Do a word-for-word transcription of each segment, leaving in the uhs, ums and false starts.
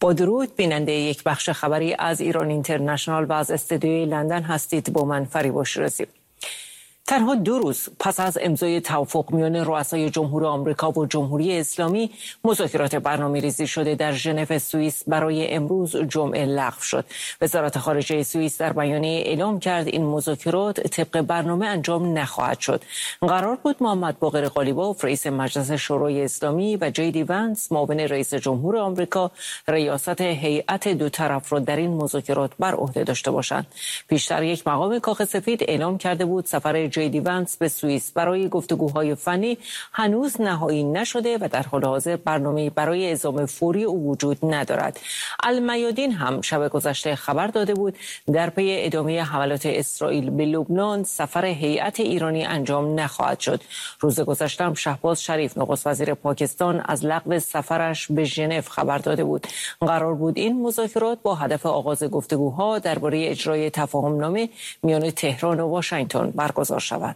با درود بیننده یک بخش خبری از ایران اینترنشنال و از استودیوی لندن هستید. با من فریبا شیرازی. تنها دو روز پس از امضای توافق میان رؤسای جمهور آمریکا و جمهوری اسلامی، مذاکرات برنامه‌ریزی شده در ژنو سوئیس برای امروز جمعه لغو شد. وزارت خارجه سوئیس در بیانیه اعلام کرد این مذاکرات طبق برنامه انجام نخواهد شد. قرار بود محمد باقر غالیباف رئیس مجلس شورای اسلامی و جی دی ونس معاون رئیس جمهور آمریکا ریاست هیئت دو طرف را در این مذاکرات بر عهده داشته باشند. پیشتر یک مقام کاخ سفید اعلام کرده بود سفر جی دی ونس به سوئیس برای گفتگوهای فنی هنوز نهایی نشده و در حال حاضر برنامه‌ای برای اعزام فوری او وجود ندارد. المیادین هم شب گذشته خبر داده بود در پی ادامه حملات اسرائیل به لبنان سفر هیئت ایرانی انجام نخواهد شد. روز گذشته هم شهباز شریف نخست وزیر پاکستان از لغو سفرش به ژنو خبر داده بود. قرار بود این مذاکرات با هدف آغاز گفتگوها درباره اجرای تفاهم‌نامه میان تهران و واشنگتن برگزار شود.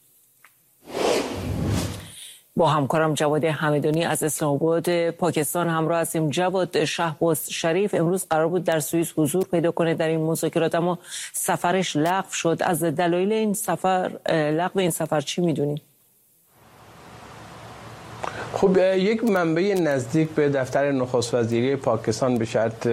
با همکارم جواد همدانی از اسلام آباد پاکستان همراه هستیم. جواد، شهباز شریف امروز قرار بود در سوئیس حضور پیدا کنه در این مذاکرات، اما سفرش لغو شد. از دلایل این سفر لغو این سفر چی میدونید؟ خب یک منبع نزدیک به دفتر نخست وزیری پاکستان به شرط